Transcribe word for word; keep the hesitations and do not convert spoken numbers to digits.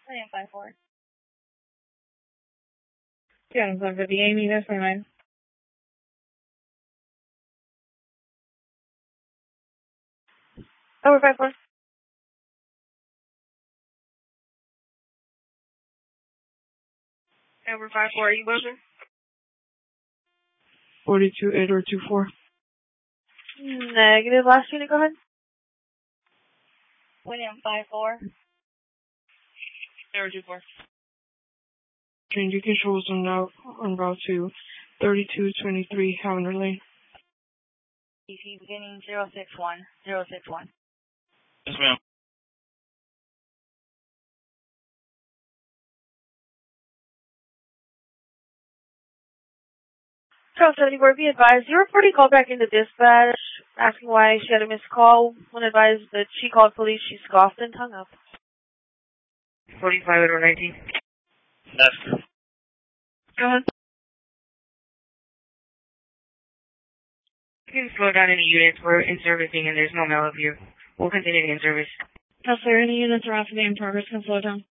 William five four. Yeah, I'm for the Amy, that's my line. Over five four. Over five four, are you buzzing? forty-two, Edward two four. Negative, last unit, go ahead. William five four. Edward two four. Change your controls on route, on route to thirty-two twenty-three Havner Lane. E T beginning zero six one, zero six one. Yes, ma'am. Charles seventy-four, be advised, your reporting called back into dispatch, asking why she had a missed call. When advised that she called police, she scoffed and hung up. forty-five, Edward nineteen. That's true. Go ahead. You can slow down any units. We're in servicing and there's no mail up here. We'll continue in service. Counselor, any units are off the in progress can slow down.